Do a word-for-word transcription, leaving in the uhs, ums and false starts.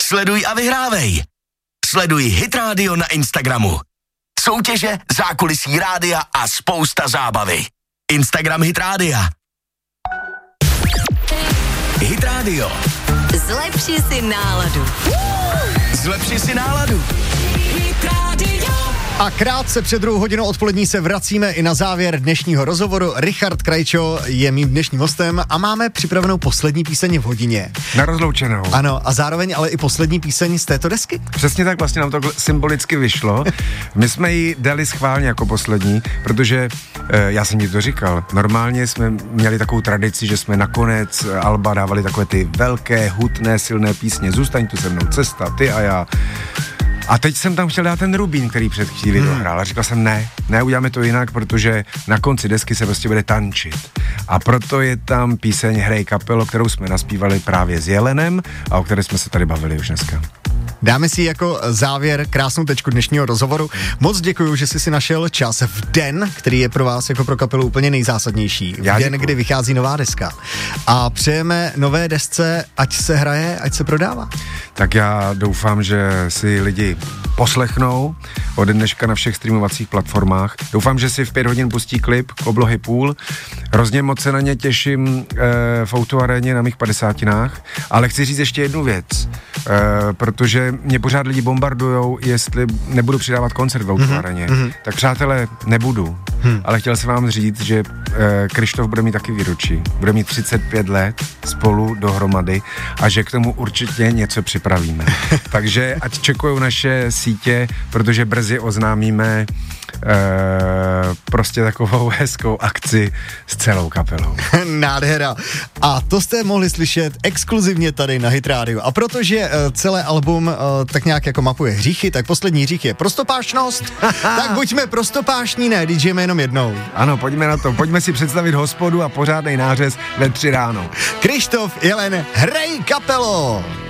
Sleduj a vyhrávej. Sleduj Hit Radio na Instagramu. Soutěže, zákulisí rádia a spousta zábavy. Instagram Hit Rádia. Hit Radio. Zlepši si náladu. Zlepši si náladu. Hit Radio. A krátce před druhou hodinou odpolední se vracíme i na závěr dnešního rozhovoru. Richard Krajčo je mým dnešním hostem a máme připravenou poslední píseň v hodině. Na rozloučenou. Ano, a zároveň ale i poslední píseň z této desky. Přesně tak, vlastně nám to symbolicky vyšlo. My jsme ji dali schválně jako poslední, protože e, já jsem ti to říkal, normálně jsme měli takovou tradici, že jsme nakonec alba dávali takové ty velké, hutné, silné písně. Zůstaň tu se mnou, Cesta, Ty a já. A teď jsem tam chtěl dát ten Rubín, který před chvíli hmm. dohrál. A říkal jsem, ne, ne, uděláme to jinak, protože na konci desky se prostě bude tančit. A proto je tam píseň Hrej kapelo, kterou jsme naspívali právě s Jelenem a o které jsme se tady bavili už dneska. Dáme si jako závěr krásnou tečku dnešního rozhovoru. Moc děkuju, že jsi si našel čas v den, který je pro vás jako pro kapelu úplně nejzásadnější. V Já den, děkuju. kdy vychází nová deska. A přejeme nové desce, ať se hraje, ať se prodává. Tak já doufám, že si lidi poslechnou ode dneška na všech streamovacích platformách. Doufám, že si v pět hodin pustí klip k Oblohy půl. Hrozně moc se na ně těším e, v autoaréně na mých padesátinách, ale chci říct ještě jednu věc, e, protože mě pořád lidi bombardujou, jestli nebudu přidávat koncert v autoaréně. Mm-hmm. Tak přátelé, nebudu. Hmm. Ale chtěl jsem vám říct, že e, Krištof bude mít taky výročí. Bude mít třicet pět let spolu dohromady a že k tomu určitě něco připravíme. Takže ať čekují naše sítě, protože brzy oznámíme e, prostě takovou hezkou akci s celou kapelou. Nádhera. A to jste mohli slyšet exkluzivně tady na Hit Radio. A protože uh, celé album uh, tak nějak jako mapuje hříchy, tak poslední hřích je prostopášnost. Tak buďme prostopášní, ne, DJeme jenom jednou. Ano, pojďme na to. Pojďme si představit hospodu a pořádnej nářez ve tři ráno. Krištof, Jelen, hrej kapelo!